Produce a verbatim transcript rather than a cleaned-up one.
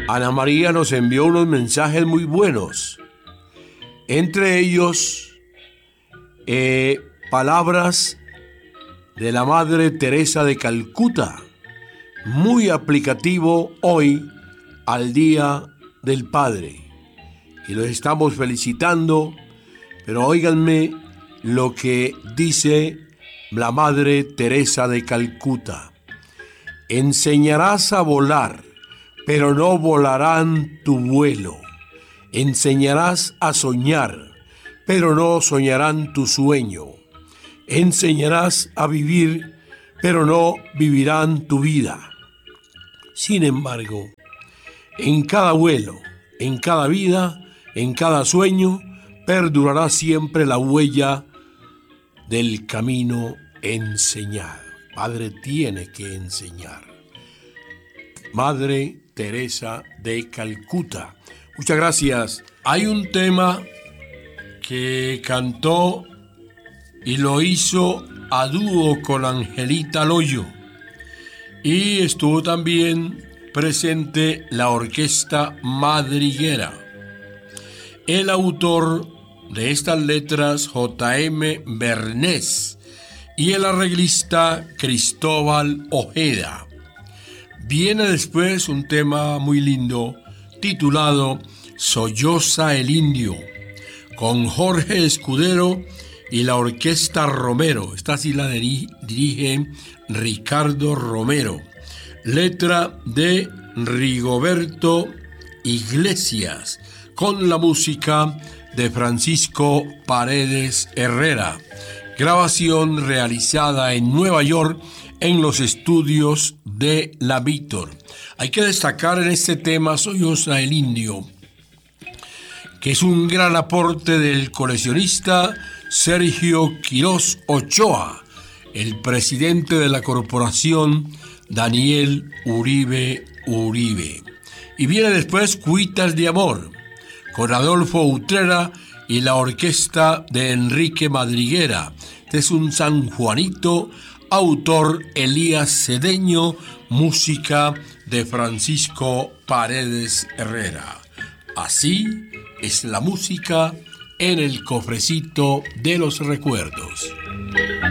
Ana María nos envió unos mensajes muy buenos. Entre ellos, eh, palabras de la Madre Teresa de Calcuta, muy aplicativo hoy al Día del Padre. Y los estamos felicitando, pero óiganme lo que dice la Madre Teresa de Calcuta. Enseñarás a volar, pero no volarán tu vuelo. Enseñarás a soñar, pero no soñarán tu sueño. Enseñarás a vivir, pero no vivirán tu vida. Sin embargo, en cada vuelo, en cada vida, en cada sueño, perdurará siempre la huella del camino enseñado. Padre tiene que enseñar. Madre Teresa de Calcuta. Muchas gracias. Hay un tema que cantó y lo hizo a dúo con Angelita Loyo. Y estuvo también presente la Orquesta Madriguera. El autor de estas letras, J M Bernés, y el arreglista Cristóbal Ojeda. Viene después un tema muy lindo titulado Solloza el Indio, con Jorge Escudero y la Orquesta Romero. Esta sí la dirige Ricardo Romero. Letra de Rigoberto Iglesias, con la música de Francisco Paredes Herrera. Grabación realizada en Nueva York en los estudios de la Víctor. Hay que destacar en este tema Solloza el Indio, que es un gran aporte del coleccionista Sergio Quirós Ochoa, el presidente de la corporación Daniel Uribe Uribe. Y viene después Cuitas de Amor, con Adolfo Utrera y la orquesta de Enrique Madriguera. Este es un San Juanito, autor Elías Cedeño, música de Francisco Paredes Herrera. Así es la música en el cofrecito de los recuerdos.